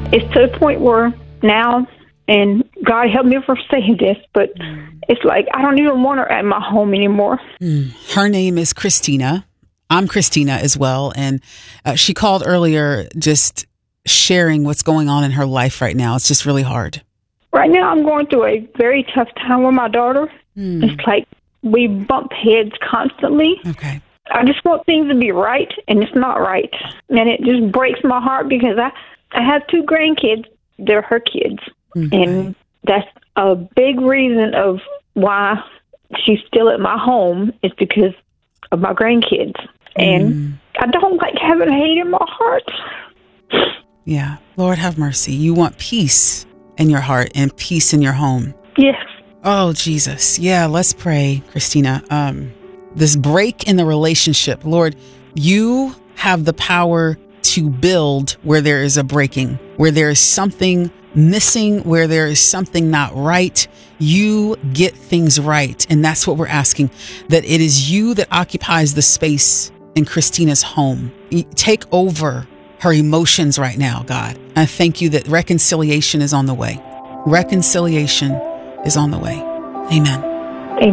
it's to the point where now, and God help me for saying this, but it's like I don't even want her at my home anymore. Her name is Christina. I'm Christina as well. And she called earlier just sharing what's going on in her life right now. It's just really hard. Right now, I'm going through a very tough time with my daughter. It's like we bump heads constantly. Okay. I just want things to be right, and it's not right. And it just breaks my heart because I have 2 grandkids. They're her kids. Okay. And that's a big reason of why she's still at my home is because of my grandkids. And I don't like having hate in my heart. Yeah. Lord have mercy. You want peace in your heart and peace in your home. Yes. Oh, Jesus. Yeah, let's pray, Christina. This break in the relationship, Lord, you have the power to build where there is a breaking, where there is something missing, where there is something not right. You get things right. And that's what we're asking, that it is you that occupies the space in Christina's home. Take over her emotions right now, God. I thank you that reconciliation is on the way. Reconciliation is on the way. Amen.